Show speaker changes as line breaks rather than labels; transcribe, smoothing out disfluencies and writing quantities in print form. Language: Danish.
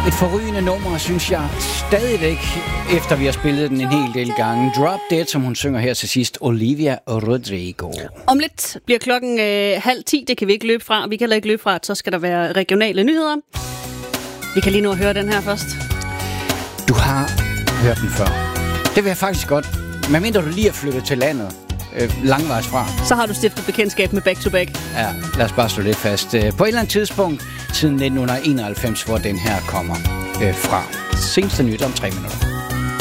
Et forrygende nummer, synes jeg stadigvæk, efter vi har spillet den en hel del gange. Drop Dead, som hun synger her til sidst, Olivia Rodrigo.
Om lidt bliver klokken 9:30, det kan vi ikke løbe fra. Vi kan heller ikke løbe fra, at så skal der være regionale nyheder. Vi kan lige nu høre den her først.
Du har hørt den før. Det vil jeg faktisk godt. Medmindre du lige er flyttet til landet langvejs fra.
Så har du stiftet bekendtskab med Back to Back.
Ja, lad os bare slå lidt fast. På et eller andet tidspunkt siden 1991, hvor den her kommer fra. Seneste nyt om 3 minutter.